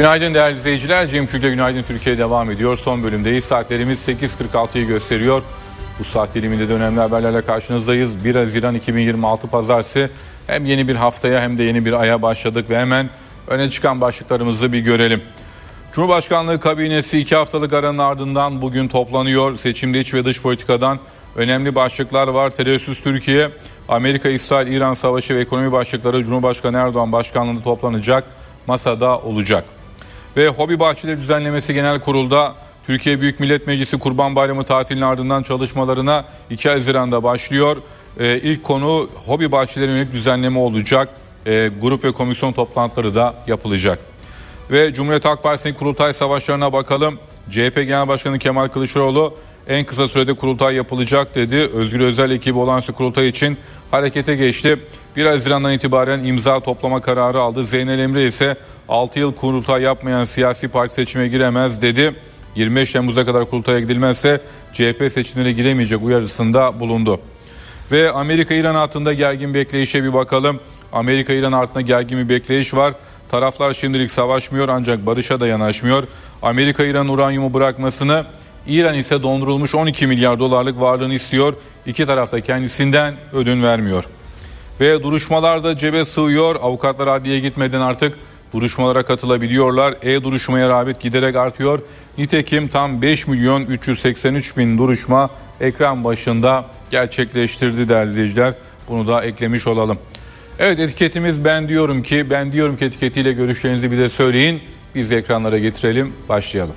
Günaydın değerli izleyiciler. Cem Çük'le Günaydın Türkiye devam ediyor. Son bölümdeyiz. Saatlerimiz 8.46'yı gösteriyor. Bu saat diliminde de önemli haberlerle karşınızdayız. 1 Haziran 2026 Pazartesi. Hem yeni bir haftaya hem de yeni bir aya başladık ve hemen öne çıkan başlıklarımızı bir görelim. Cumhurbaşkanlığı kabinesi 2 haftalık aranın ardından bugün toplanıyor. Seçimde iç ve dış politikadan önemli başlıklar var. Terörsüz Türkiye, Amerika, İsrail, İran savaşı ve ekonomi başlıkları Cumhurbaşkanı Erdoğan başkanlığında toplanacak, masada olacak. Ve Hobi Bahçeleri Düzenlemesi Genel Kurul'da Türkiye Büyük Millet Meclisi Kurban Bayramı tatilinin ardından çalışmalarına 2 Haziran'da başlıyor. İlk konu hobi bahçelerine yönelik düzenleme olacak. Grup ve komisyon toplantıları da yapılacak. Ve Cumhuriyet Halk Partisi'nin kurultay savaşlarına bakalım. CHP Genel Başkanı Kemal Kılıçdaroğlu en kısa sürede kurultay yapılacak dedi. Özgür Özel ekibi olağanüstü kurultay için harekete geçti. 1 Haziran'dan itibaren imza toplama kararı aldı. Zeynel Emre ise 6 yıl kurultay yapmayan siyasi parti seçime giremez dedi. 25 Temmuz'a kadar kurultaya gidilmezse CHP seçimlere giremeyecek uyarısında bulundu. Ve Amerika-İran hattında gergin bekleyişe bir bakalım. Amerika-İran hattında gergin bir bekleyiş var. Taraflar şimdilik savaşmıyor ancak barışa da yanaşmıyor. Amerika İran uranyumu bırakmasını, İran ise dondurulmuş 12 milyar dolarlık varlığını istiyor. İki taraf da kendisinden ödün vermiyor. Ve duruşmalar da cebe sığıyor. Avukatlar adliyeye gitmeden artık duruşmalara katılabiliyorlar. E-duruşmaya rağbet giderek artıyor. Nitekim tam 5 milyon 383 bin duruşma ekran başında gerçekleştirdi değerli izleyiciler. Bunu da eklemiş olalım. Evet, etiketimiz ben diyorum ki etiketiyle görüşlerinizi bize söyleyin. Biz de ekranlara getirelim, başlayalım.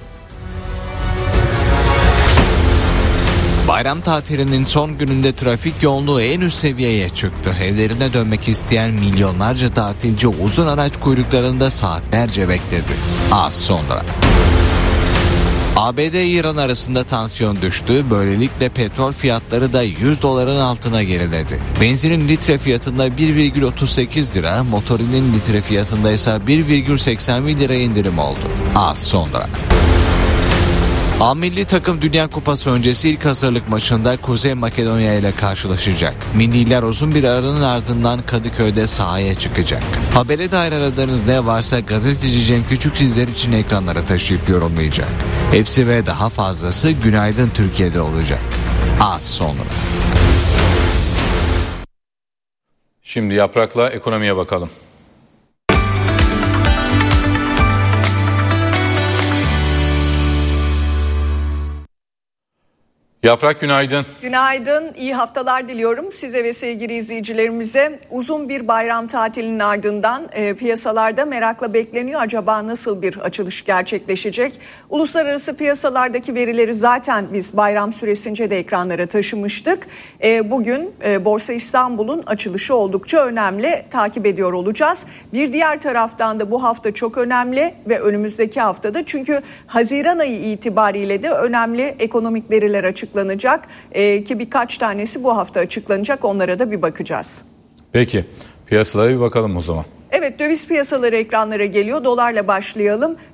Bayram tatilinin son gününde trafik yoğunluğu en üst seviyeye çıktı. Evlerine dönmek isteyen milyonlarca tatilci uzun araç kuyruklarında saatlerce bekledi. Az sonra ABD-İran arasında tansiyon düştü. Böylelikle petrol fiyatları da 100 doların altına geriledi. Benzinin litre fiyatında 1,38 lira, motorinin litre fiyatında ise 1,81 lira indirim oldu. Az sonra A milli takım Dünya Kupası öncesi ilk hazırlık maçında Kuzey Makedonya ile karşılaşacak. Milliler uzun bir aranın ardından Kadıköy'de sahaya çıkacak. Habere dair aradığınız ne varsa gazeteci Cem Küçük sizler için ekranlara taşıyıp yorumlayacak. Hepsi ve daha fazlası Günaydın Türkiye'de olacak. Az sonra. Şimdi Yaprak'la ekonomiye bakalım. Yaprak, günaydın. Günaydın, iyi haftalar diliyorum size ve sevgili izleyicilerimize. Uzun bir bayram tatilinin ardından piyasalarda merakla bekleniyor. Acaba nasıl bir açılış gerçekleşecek? Uluslararası piyasalardaki verileri zaten biz bayram süresince de ekranlara taşımıştık. Bugün Borsa İstanbul'un açılışı oldukça önemli, takip ediyor olacağız. Bir diğer taraftan da bu hafta çok önemli ve önümüzdeki haftada, çünkü Haziran ayı itibariyle de önemli ekonomik veriler açıklanacak ki birkaç tanesi bu hafta açıklanacak, onlara da bir bakacağız. Peki, piyasalara bir bakalım o zaman. Evet, döviz piyasaları ekranlara geliyor. Dolarla başlayalım.